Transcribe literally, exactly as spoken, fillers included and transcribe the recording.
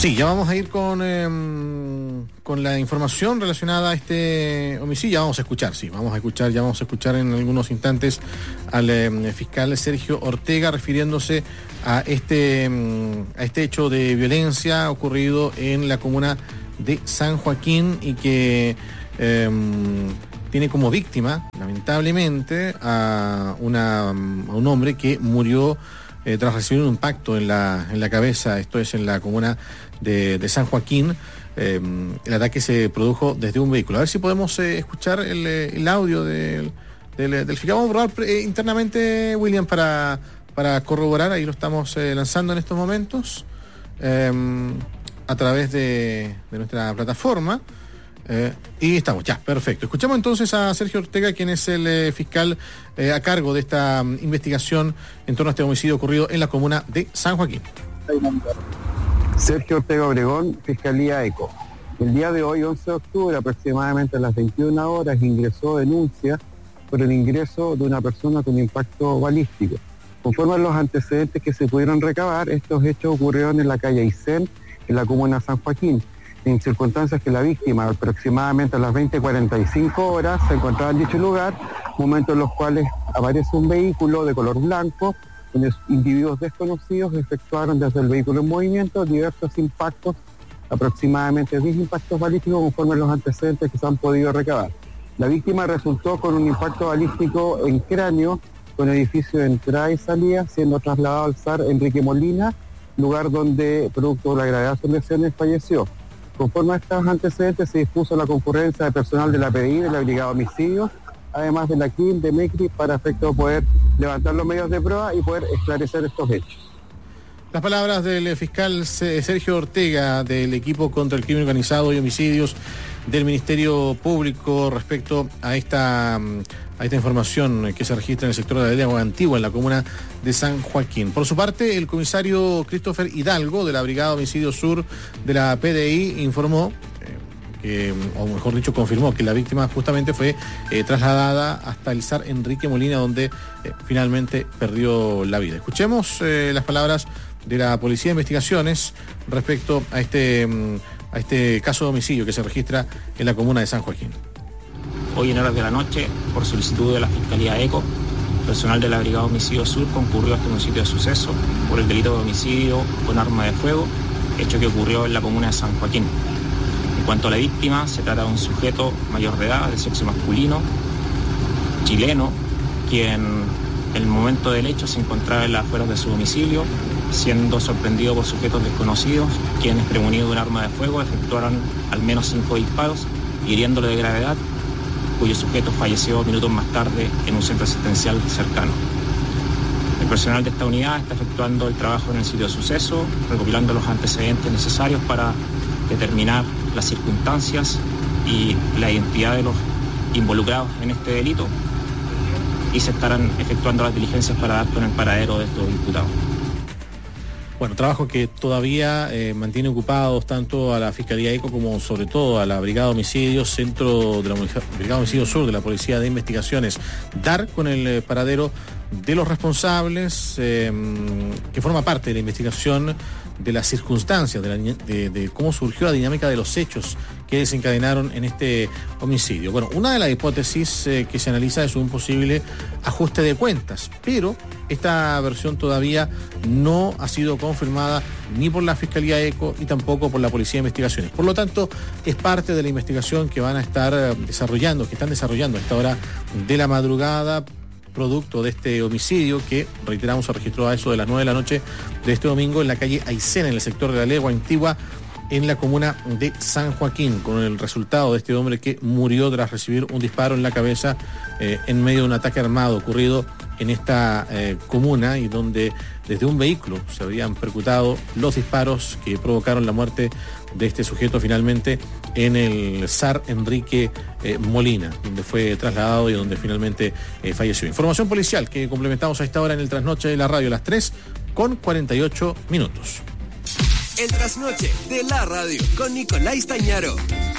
Sí, ya vamos a ir con, eh, con la información relacionada a este homicidio. Ya vamos a escuchar, sí, vamos a escuchar, ya vamos a escuchar en algunos instantes al eh, fiscal Sergio Ortega refiriéndose a este, a este hecho de violencia ocurrido en la comuna de San Joaquín y que eh, tiene como víctima, lamentablemente, a, una, a un hombre que murió Eh, tras recibir un impacto en la en la cabeza. Esto es en la comuna de, de San Joaquín. Eh, el ataque se produjo desde un vehículo. A ver si podemos eh, escuchar el, el audio del, del, del fiscal. Vamos a probar eh, internamente, William, para, para corroborar. Ahí lo estamos eh, lanzando en estos momentos eh, a través de, de nuestra plataforma. Eh, y estamos, ya, perfecto. Escuchamos entonces a Sergio Ortega, quien es el eh, fiscal eh, a cargo de esta um, investigación en torno a este homicidio ocurrido en la comuna de San Joaquín. Sergio Ortega Obregón, Fiscalía ECO. El día de hoy, once de octubre, aproximadamente a las veintiuna horas, ingresó denuncia por el ingreso de una persona con impacto balístico. Conforme a los antecedentes que se pudieron recabar, estos hechos ocurrieron en la calle Aysén, en la comuna de San Joaquín, en circunstancias que la víctima, aproximadamente a las veinte cuarenta y cinco horas, se encontraba en dicho lugar, momentos en los cuales aparece un vehículo de color blanco, donde individuos desconocidos efectuaron desde el vehículo en movimiento diversos impactos, aproximadamente diez impactos balísticos conforme a los antecedentes que se han podido recabar. La víctima resultó con un impacto balístico en cráneo, con edificio de entrada y salida, siendo trasladado al S A R Enrique Molina, lugar donde, producto de la gravedad de sus lesiones, falleció. Conforme a estos antecedentes, se dispuso la concurrencia de personal de la P D I, de la Brigada de Homicidios, además de la C R I M, de MECRI, para efecto de poder levantar los medios de prueba y poder esclarecer estos hechos. Las palabras del fiscal Sergio Ortega, del equipo contra el crimen organizado y homicidios del Ministerio Público respecto a esta, a esta información que se registra en el sector de la Agua Antigua, en la comuna de San Joaquín. Por su parte, el comisario Christopher Hidalgo, de la Brigada de Homicidio Sur de la P D I, informó, eh, que, o mejor dicho, confirmó que la víctima justamente fue eh, trasladada hasta el S A R Enrique Molina, donde eh, finalmente perdió la vida. Escuchemos eh, las palabras de la Policía de Investigaciones respecto a este, a este caso de homicidio que se registra en la comuna de San Joaquín. Hoy en horas de la noche, por solicitud de la Fiscalía ECO, personal de la Brigada de Homicidio Sur concurrió a este sitio de suceso por el delito de homicidio con arma de fuego, hecho que ocurrió en la comuna de San Joaquín. En cuanto a la víctima, se trata de un sujeto mayor de edad, de sexo masculino, chileno, quien en el momento del hecho se encontraba en las afueras de su domicilio, siendo sorprendido por sujetos desconocidos, quienes, prevenidos de un arma de fuego, efectuaron al menos cinco disparos, hiriéndole de gravedad, cuyo sujeto falleció minutos más tarde en un centro asistencial cercano. El personal de esta unidad está efectuando el trabajo en el sitio de suceso, recopilando los antecedentes necesarios para determinar las circunstancias y la identidad de los involucrados en este delito, y se estarán efectuando las diligencias para dar con el paradero de estos imputados. Bueno, trabajo que todavía eh, mantiene ocupados tanto a la Fiscalía ECO como sobre todo a la Brigada de Homicidios, Centro de la Brigada de Homicidios Sur de la Policía de Investigaciones, dar con el eh, paradero de los responsables, eh, que forma parte de la investigación de las circunstancias, de, la, de, de cómo surgió la dinámica de los hechos que desencadenaron en este homicidio. Bueno, una de las hipótesis eh, que se analiza es un posible ajuste de cuentas, pero esta versión todavía no ha sido confirmada ni por la Fiscalía ECO y tampoco por la Policía de Investigaciones. Por lo tanto, es parte de la investigación que van a estar desarrollando, que están desarrollando a esta hora de la madrugada, producto de este homicidio que, reiteramos, se registró a eso de las nueve de la noche de este domingo en la calle Aysén, en el sector de la Agua Antigua, en la comuna de San Joaquín, con el resultado de este hombre que murió tras recibir un disparo en la cabeza eh, en medio de un ataque armado ocurrido en esta eh, comuna, y donde desde un vehículo se habrían percutado los disparos que provocaron la muerte de este sujeto finalmente en el S A R Enrique eh, Molina, donde fue trasladado y donde finalmente eh, falleció. Información policial que complementamos a esta hora en el Trasnoche de la Radio, a las tres con cuarenta y ocho minutos. El Trasnoche de la Radio con Nicolás Tañaro.